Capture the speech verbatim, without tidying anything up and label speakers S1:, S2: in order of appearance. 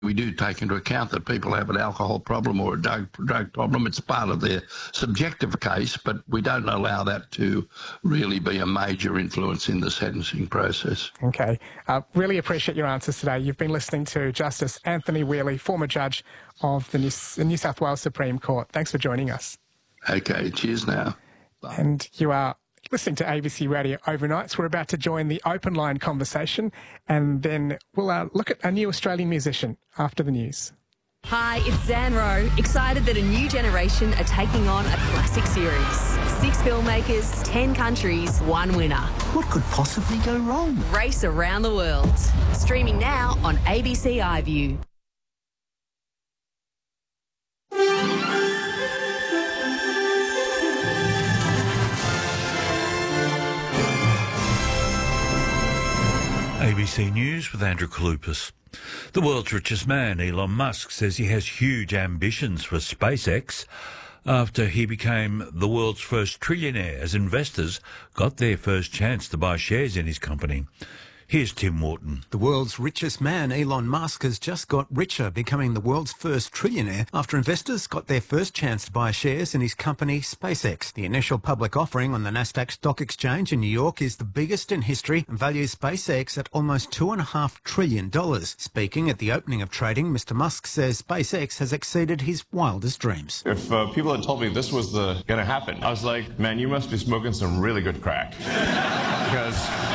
S1: we do take into account that people have an alcohol problem or a drug, drug problem. It's part of their subjective case, but we don't allow that to really be a major influence in the sentencing process.
S2: Okay. Uh, really appreciate your answers today. You've been listening to Justice Anthony Whealy, former judge of the New, the New South Wales Supreme Court. Thanks for joining us.
S1: Okay, cheers now. Bye.
S2: And you are listening to A B C Radio Overnights. We're about to join the open line conversation, and then we'll uh, look at a new Australian musician after the news.
S3: Hi, it's Zan Rowe, excited that a new generation are taking on a classic series. Six filmmakers, ten countries, one winner.
S4: What could possibly go wrong?
S3: Race around the world. Streaming now on A B C iView.
S5: A B C News with Andrew Kalupas. The world's richest man, Elon Musk, says he has huge ambitions for SpaceX after he became the world's first trillionaire as investors got their first chance to buy shares in his company. Here's Tim Morton.
S6: The world's richest man, Elon Musk, has just got richer, becoming the world's first trillionaire after investors got their first chance to buy shares in his company, SpaceX. The initial public offering on the Nasdaq Stock Exchange in New York is the biggest in history and values SpaceX at almost two point five trillion dollars. Speaking at the opening of trading, Mister Musk says SpaceX has exceeded his wildest dreams.
S7: If uh, people had told me this was the going to happen, I was like, man, you must be smoking some really good crack. Because